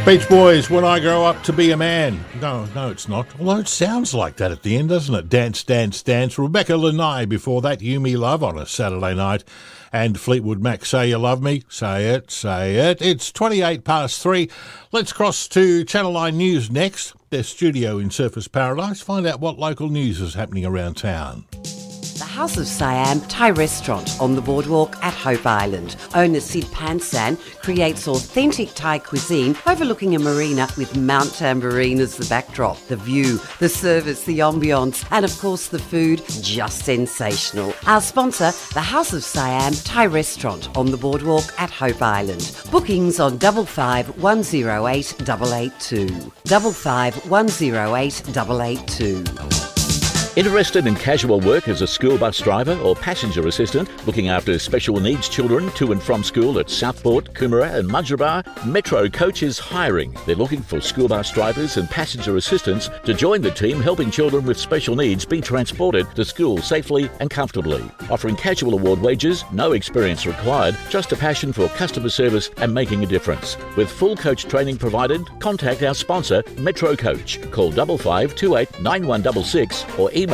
Beach Boys, When I Grow Up to Be a Man. No, it's not. Although it sounds like that at the end, doesn't it? Dance, Dance, Dance. Rebecca Lanai before that, You Me Love on a Saturday night. And Fleetwood Mac, Say You Love Me. Say it, say it. It's 3:28. Let's cross to Channel 9 News next. Their studio in Surfers Paradise. Find out what local news is happening around town. The House of Siam Thai restaurant on the boardwalk at Hope Island. Owner Sid Pansan creates authentic Thai cuisine overlooking a marina with Mount Tambourine as the backdrop. The view, the service, the ambience, and of course the food, just sensational. Our sponsor, the House of Siam Thai restaurant on the boardwalk at Hope Island. Bookings on 55 108 882. 55 108 882. Interested in casual work as a school bus driver or passenger assistant, looking after special needs children to and from school at Southport, Coomera and Mudgeeraba? Metro Coach is hiring. They're looking for school bus drivers and passenger assistants to join the team helping children with special needs be transported to school safely and comfortably. Offering casual award wages, no experience required, just a passion for customer service and making a difference. With full coach training provided, contact our sponsor, Metro Coach. Call 5528 9166 or email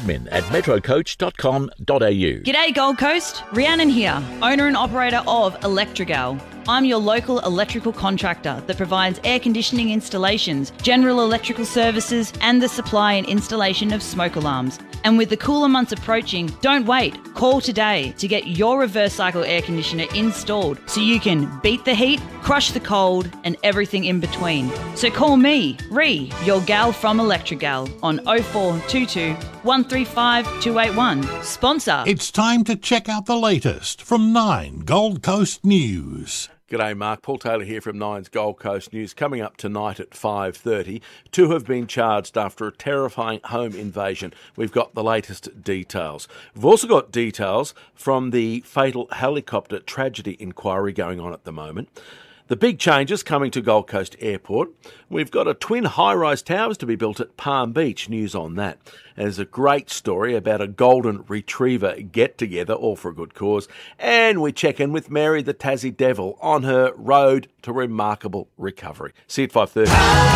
admin@metrocoach.com.au. G'day Gold Coast, Rhiannon here, owner and operator of Electrigal. I'm your local electrical contractor that provides air conditioning installations, general electrical services and the supply and installation of smoke alarms. And with the cooler months approaching, don't wait. Call today to get your reverse cycle air conditioner installed so you can beat the heat, crush the cold and everything in between. So call me, Rhi, your gal from Electrigal on 0422 135 281. Sponsor. It's time to check out the latest from 9 Gold Coast News. G'day Mark, Paul Taylor here from Nine's Gold Coast News. Coming up tonight at 5:30, 2 have been charged after a terrifying home invasion. We've got the latest details. We've also got details from the fatal helicopter tragedy inquiry going on at the moment. The big changes coming to Gold Coast Airport. We've got a twin high-rise towers to be built at Palm Beach. News on that. There's a great story about a golden retriever get-together, all for a good cause. And we check in with Mary the Tassie Devil on her road to remarkable recovery. See you at 5:30.